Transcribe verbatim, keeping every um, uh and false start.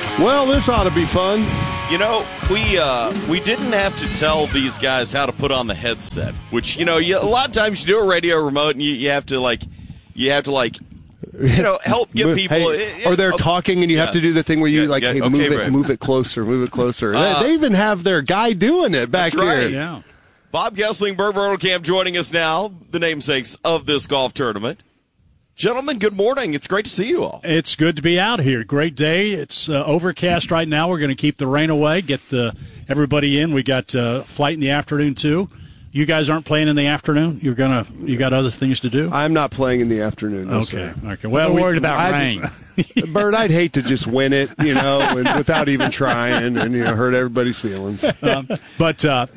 Well, this ought to be fun. You know, we uh, we didn't have to tell these guys how to put on the headset, which, you know, you, a lot of times you do a radio remote and you, you have to, like, you have to, like, you know, help get people. Hey, or they're talking and you yeah. have to do the thing where you, yeah, like, yeah, hey, okay, move it, move it closer, move it closer. Uh, they even have their guy doing it back that's right. here. Yeah. Bob Gessling, Bert Bertelkamp joining us now, the namesakes of this golf tournament. Gentlemen, good morning. It's great to see you all. It's good to be out here. Great day. It's uh, overcast right now. We're going to keep the rain away, get the everybody in. We got a uh, flight in the afternoon, too. You guys aren't playing in the afternoon? You're gonna. You got other things to do? I'm not playing in the afternoon. No, okay. Sir. Okay. Well, we're we, worried about I'd, rain. Bert, I'd hate to just win it, you know, and, without even trying and, you know, hurt everybody's feelings. Um, but, uh,